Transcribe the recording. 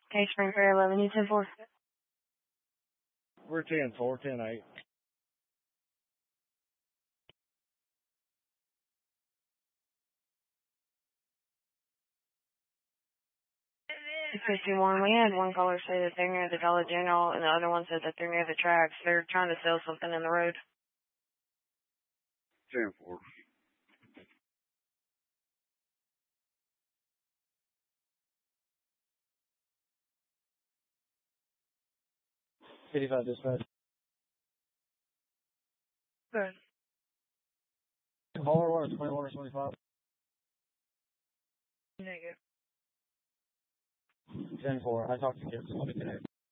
Okay, Spring Fair 11, you 10-4. We're 10-4, 10-8. $51. We had one caller say that they're near the Dollar General, and the other one said that they're near the tracks. They're trying to sell something in the road. 10-4. $85 dispatch. Good. Caller order 21 or 25. Negative. 10-4. I talked to kids. I'll be today.